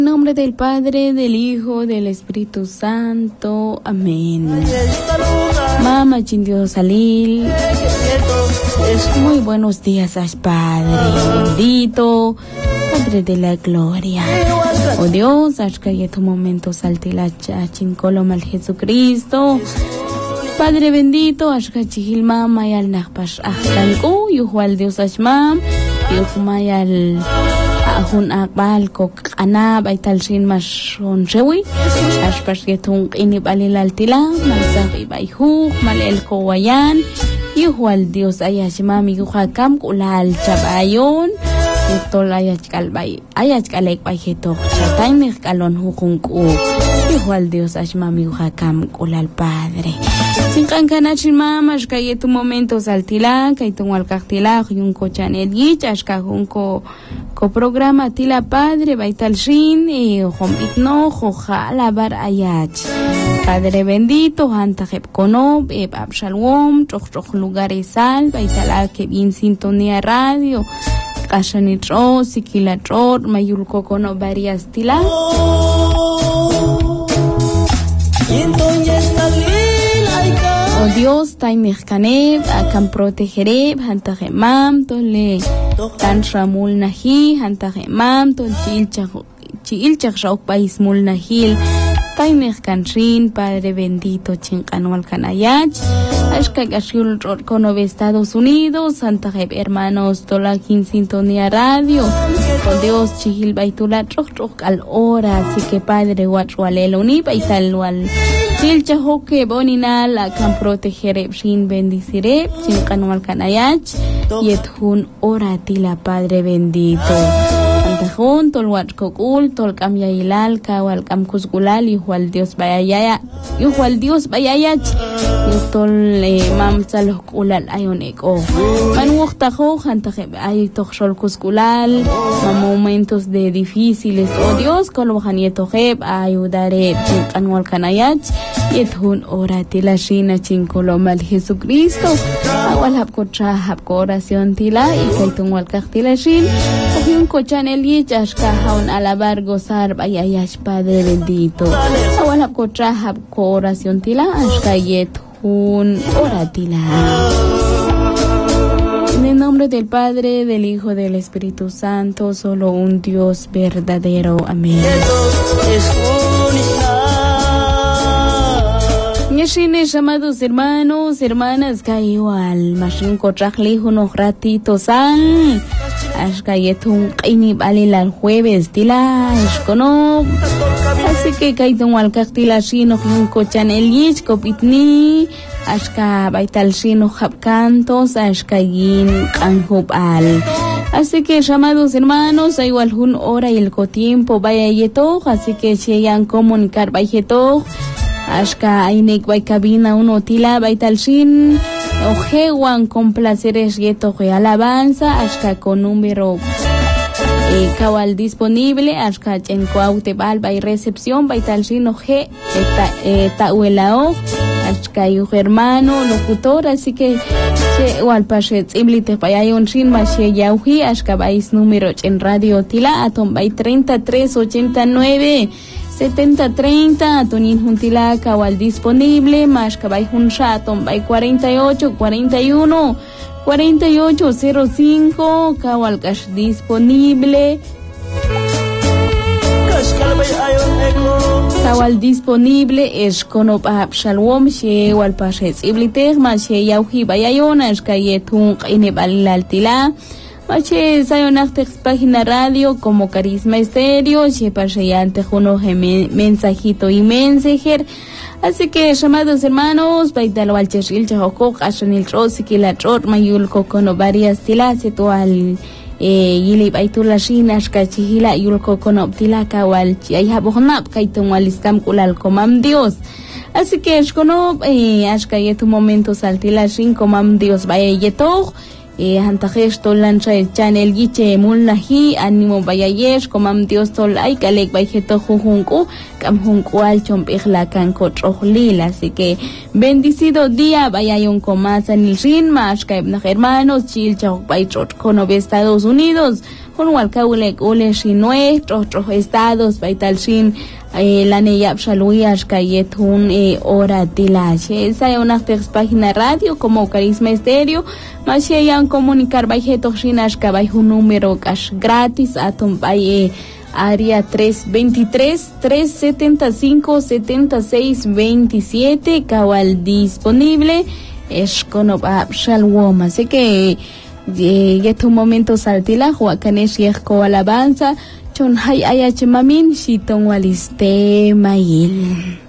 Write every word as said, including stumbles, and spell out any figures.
En nombre del Padre, del Hijo, del Espíritu Santo. Amén. Mama Chindio Salil. Muy buenos días, Padre bendito, Padre de la gloria. Oh Dios, ashkaya tu momento saltilacha chincolo mal Jesucristo. Padre bendito, ashkachihil mama yal nakpash ahlanku, yuhual Dios ashmam, yuhumayal ahun akbal kok anab ay talshin mashon shewi, ashpash getung inib alilal tila, malsaf ibayhuk, malel kowayan, yuhual Dios ayashmam yuhakam kulal chabayon. Tol ayach kalbay ayach kalek bay hetok chatay nih kalon hukungku igual Dios ashmami uhakam kulal Padre sin kankanachin mama ashkay tu momento saltila kay tunwal kaktila yung ko channel yich ashka ko ko programa tila Padre baital shin e hom itno hoja labar ayach Padre bendito hanta hep konob e abshalom troch troch lugares sal baital que bien sintonía radio Kashanitro, Sikilatro, Mayulko kono varias tila. Oh Dios, taimehkaneb, akan protegereb, hantajemam, tole, tan ramul nahi, hantajemam, tol chilchak shauk país mul nahil. Taimehkanrin, Padre bendito, chinkanual kanayach. Ashka Gashul Kono de Estados Unidos, Santa Jeb hermanos, Tola Kin Sintonía Radio, con Dios Chihil Baitula Trok al hora, así que Padre Guachualelo Unip y tal wal. Chilcha Hoke Boninal, a can proteger Shin bendicire, Chin Kanual Kanayach, y etun ora tila Padre bendito. Antajun, Tol Watkokul, Tol Kamya Ilal, Kawal Kamkusgulal, igual Dios Bayaya, igual Dios Bayayach, y Tol mam salo kulal ayonek o manuok tajo hantaje ay toxol kuskulal momentos de difíciles oh Dios kolohan yetoheb ayudare anual kanayach yethun ora tila shina chinkolo mal Jesucristo awal hab ko tra hab ko oración tila y kaitong wal kaktila shin yung ko channel yichash ka haun alabar gozar bayayash Padre bendito awal hab ko tra hab ko oración tila ashka yetu un oratila. En el nombre del Padre, del Hijo, del Espíritu Santo, solo un Dios verdadero. Amén. Ñashines, amados hermanos, hermanas, igual, mashin kotrajli unos ratitos al ashkayetun qini balil al jueves tila ishkono así que kaitun wal kaktila shino yung kochan el yich kopitni ashka baital shino hapkantos ashkayin kanhub al así que llamados hermanos hay igual un hora y el cotiempo vaya yeto así que cheyan comunicar bayeto ashka ainek bay cabina uno tila baital shin ojewan con placeres yeto y alabanza ashka con número eh, cabal disponible ashka chencoaute balba y recepción baital shin oje eta uelao ashka yu hermano locutor así que che wal pashet iblite payayon shin mashe yauhi ashka bais número en radio tila atom bay treinta y tres ochenta y nueve setenta treinta, Tonin Juntila, Kawal disponible, más Kabay Hunshaton, by cuarenta y ocho, cuarenta y uno, cuarenta y ocho, cero cinco, Kawal Cash disponible. Kawal disponible es Konop Shalom, She Walpashes Iblitech, Mashe Yauhi Bayayona, Shkayetun, Inebal Altila. Mache sayonactex página radio como Carisma Estéreo, che paseyante juno mensajito y mensajer. Así que llamados hermanos, baitalo al cheshil chahoko, ashanil rosiki la trot mayul kokono varias tilas etual eh yili baitula shinas kachihila yul kokono tilaka wal chiayha bohnap kaiton waliskam kulal komam Dios. Así que escono eh ashkayetu momento saltila shin komam Dios vaya yeto. Eh, hantajesh tolan chay channel giche mulnahi animo bayayesh komam Dios tol ay kalek bayjeto jujunku kam junkual chompijla kan kotrohlil. Así que bendecido día bayayon komasa nilshin mash kaib na hermanos chil chau baytrot kono de Estados Unidos un walkaulek ule shinue otros estados baitalshin eh, la neyap shaluyas kayetun eh, hora tilache esa es una página radio como Carisma Estéreo más yan comunicar baijeto shinas kabay un número cash gratis atum bay eh, área tres veintitrés, tres setenta y cinco, setenta y seis veintisiete cabal disponible es con Shalom, así que ya es un momento saltila huacanes y esco alabanza chon hay ayachimamin shiton waliste mayil.